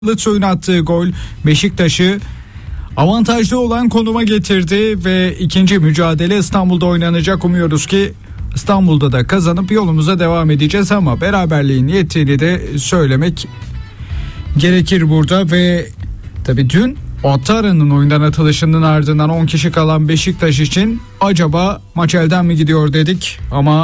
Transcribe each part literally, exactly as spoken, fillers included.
Lütfü'nün attığı gol Beşiktaş'ı avantajlı olan konuma getirdi ve ikinci mücadele İstanbul'da oynanacak. Umuyoruz ki İstanbul'da da kazanıp yolumuza devam edeceğiz ama beraberliğin yettiğini de söylemek gerekir burada. Ve tabii dün Ouattara'nın oyundan atılışının ardından on kişi kalan Beşiktaş için acaba maç elden mi gidiyor dedik ama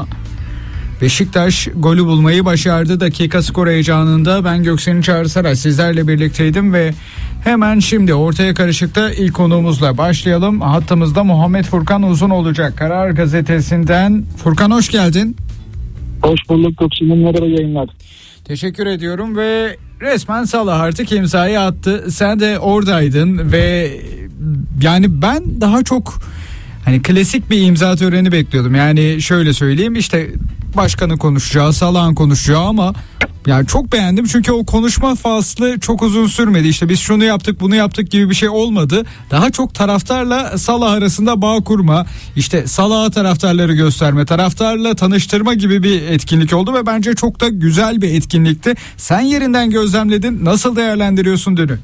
Beşiktaş golü bulmayı başardı. Dakika skor heyecanında ben Göksel'in Çağrı Saray sizlerle birlikteydim ve hemen şimdi ortaya karışıkta ilk konuğumuzla başlayalım. Hattımızda Muhammed Furkan Uzun olacak. Karar Gazetesi'nden. Furkan hoş geldin. Hoş bulduk Göksel'in merhaba yayınlar. Teşekkür ediyorum ve resmen Salah artık imzayı attı. Sen de oradaydın ve yani ben daha çok hani klasik bir imza töreni bekliyordum. Yani şöyle söyleyeyim, işte başkanı konuşacağı, Salah'ın konuşacağı ama yani çok beğendim çünkü o konuşma faslı çok uzun sürmedi. İşte biz şunu yaptık, bunu yaptık gibi bir şey olmadı. Daha çok taraftarla Salah arasında bağ kurma, işte Salah'a taraftarları gösterme, taraftarla tanıştırma gibi bir etkinlik oldu ve bence çok da güzel bir etkinlikti. Sen yerinden gözlemledin. Nasıl değerlendiriyorsun dünü?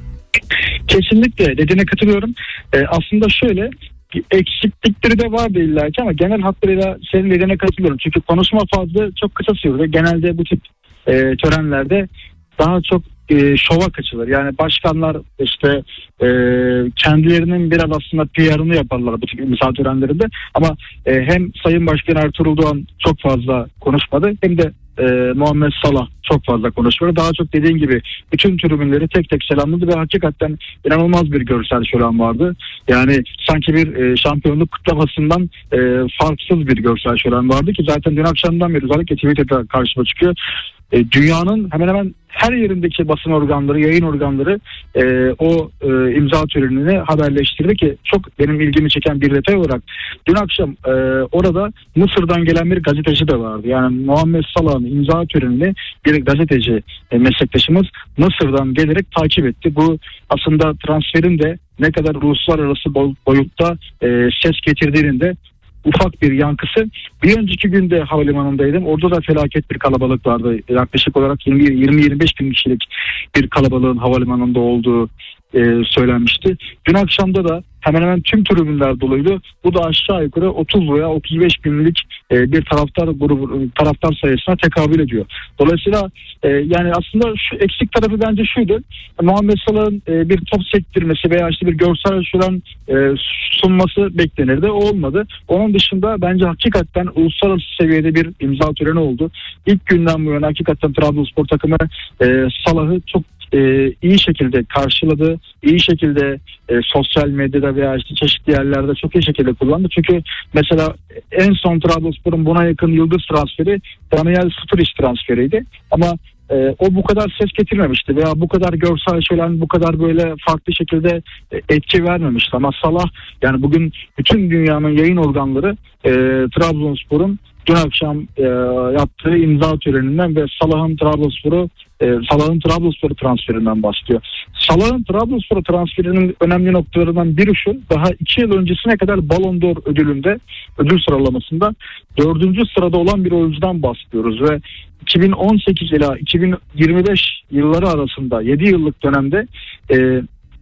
Kesinlikle dediğine katılıyorum. Ee, aslında şöyle eksiklikleri de vardı illaki ama genel hatlarıyla senin dediğine katılıyorum. Çünkü konuşma fazla çok kısa sürdü. Genelde bu tip e, törenlerde daha çok e, şova kaçılır. Yani başkanlar işte e, kendilerinin biraz aslında P R'ını yaparlar bu tip imza törenlerinde. Ama e, hem Sayın Başkan Ertuğrul Doğan çok fazla konuşmadı hem de e, Muhammed Salah çok fazla konuşmadı. Daha çok dediğin gibi bütün tribünleri tek tek selamladı ve hakikaten inanılmaz bir görsel şölen vardı. Yani sanki bir e, şampiyonluk kutlamasından e, farksız bir görsel şölen vardı ki zaten dün akşamdan beri özellikle Twitter'da karşıma çıkıyor. E, dünyanın hemen hemen her yerindeki basın organları, yayın organları e, o e, imza törenini haberleştirdi ki çok benim ilgimi çeken bir detay olarak dün akşam e, orada Mısır'dan gelen bir gazeteci de vardı. Yani Muhammed Salah'ın imza törenini bir gazeteci e, meslektaşımız Mısır'dan gelerek takip etti. Bu aslında transferin de ne kadar uluslararası boyutta e, ses getirdiğinin de ufak bir yankısı. Bir önceki günde havalimanındaydım. Orada da felaket bir kalabalık vardı. Yaklaşık olarak yirmi yirmi beş bin kişilik bir kalabalığın havalimanında olduğu e, söylenmişti. Dün akşamda da hemen hemen tüm tribünler doluydu. Bu da aşağı yukarı otuz veya otuz beş binlik e, bir taraftar grubu, taraftar sayısına tekabül ediyor. Dolayısıyla e, yani aslında şu eksik tarafı bence şuydu. Muhammed Salah'ın e, bir top sektirmesi veya işte bir görsel şölen e, sunması beklenirdi. O olmadı. Onun dışında bence hakikaten uluslararası seviyede bir imza töreni oldu. İlk günden bu yana hakikaten Trabzonspor takımı e, Salah'ı çok e, iyi şekilde karşıladı. İyi şekilde e, sosyal medyada veya işte çeşitli yerlerde çok iyi şekilde kullandı. Çünkü mesela en son Trabzonspor'un buna yakın yıldız transferi Daniel Sturridge transferiydi. Ama e, o bu kadar ses getirmemişti veya bu kadar görsel şölen, bu kadar böyle farklı şekilde e, etki vermemişti. Ama Salah, yani bugün bütün dünyanın yayın organları e, Trabzonspor'un dün akşam e, yaptığı imza töreninden ve Salah'ın Trabzonspor'u e, Salah'ın Trabzonspor transferinden bahsediyor. Salah'ın Trabzonspor transferinin önemli noktalarından biri şu: daha iki yıl öncesine kadar Ballon d'Or ödülünde, ödül sıralamasında dördüncü sırada olan bir oyuncudan bahsediyoruz ve iki bin on sekiz ila iki bin yirmi beş yılları arasında yedi yıllık dönemde e,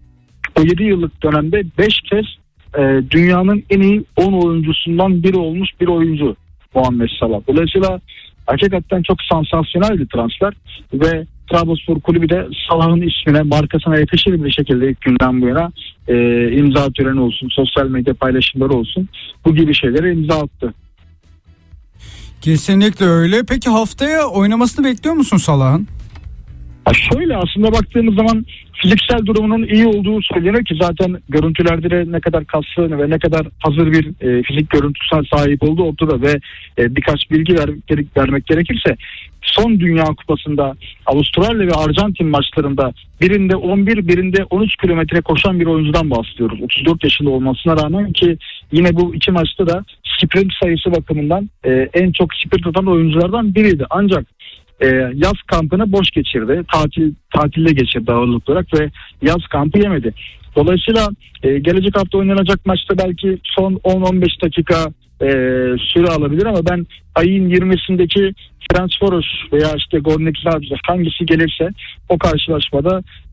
o yedi yıllık dönemde beş kez e, dünyanın en iyi on oyuncusundan biri olmuş bir oyuncu Muhammed Salah. Dolayısıyla hakikaten çok sansasyonel bir transfer ve Trabzonspor Kulübü de Salah'ın ismine, markasına yakışır bir şekilde ilk günden bu yana e, imza töreni olsun, sosyal medya paylaşımları olsun, bu gibi şeylere imza attı. Kesinlikle öyle. Peki haftaya oynamasını bekliyor musun Salah'ın? Şöyle aslında baktığımız zaman fiziksel durumunun iyi olduğu söyleniyor ki zaten görüntülerde de ne kadar kaslı ve ne kadar hazır bir e, fizik görüntüsüne sahip olduğu ortada ve e, birkaç bilgi ver, vermek gerekirse son Dünya Kupası'nda Avustralya ve Arjantin maçlarında birinde on bir, birinde on üç kilometre koşan bir oyuncudan bahsediyoruz. otuz dört yaşında olmasına rağmen ki yine bu iki maçta da sprint sayısı bakımından e, en çok sprint atan oyunculardan biriydi. Ancak E, yaz kampını boş geçirdi. Tatil tatilde geçirdi ağırlıklı olarak ve yaz kampı yemedi. Dolayısıyla e, gelecek hafta oynanacak maçta belki son on on beş dakika e, süre alabilir ama ben ayın yirmisindeki Ferencvaros veya işte Gornik Zagreb hangisi gelirse o karşılaşmada